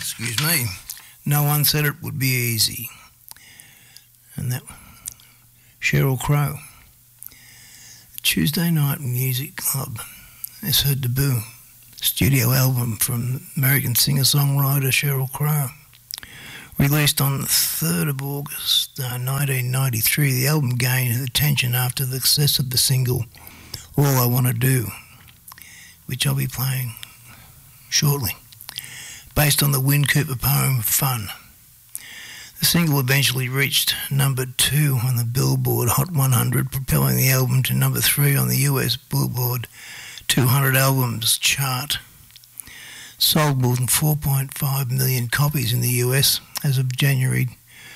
excuse me, no one said it would be easy. And that, Sheryl Crow. Tuesday Night Music Club is her debut studio album from American singer-songwriter Sheryl Crow. Released on the 3rd of August 1993, the album gained attention after the success of the single All I Want to Do, which I'll be playing shortly, based on the Win Cooper poem Fun. The single eventually reached number 2 on the Billboard Hot 100, propelling the album to number 3 on the US Billboard 200 Albums chart. Sold more than 4.5 million copies in the US as of January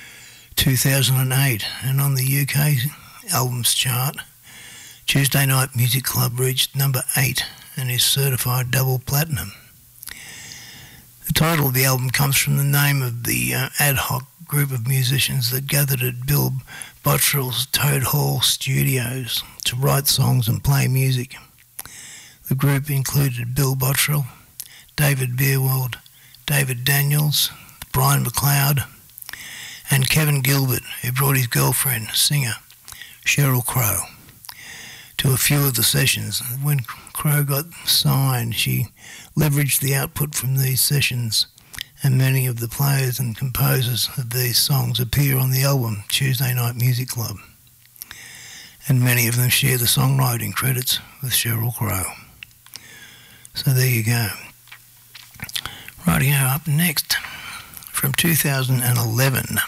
2008, and on the UK Albums chart, Tuesday Night Music Club reached number 8 and is certified double platinum. The title of the album comes from the name of the ad hoc group of musicians that gathered at Bill Bottrell's Toad Hall Studios to write songs and play music. The group included Bill Bottrell, David Beerwald, David Daniels, Brian McLeod, and Kevin Gilbert, who brought his girlfriend, singer Sheryl Crow, to a few of the sessions. When Crow got signed, she leveraged the output from these sessions, and many of the players and composers of these songs appear on the album Tuesday Night Music Club, and many of them share the songwriting credits with Sheryl Crow. So there you go. Rightio, up next, from 2011,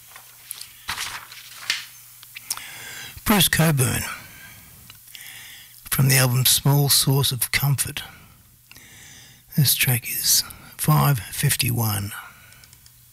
Bruce Cockburn, from the album Small Source of Comfort. This track is 551.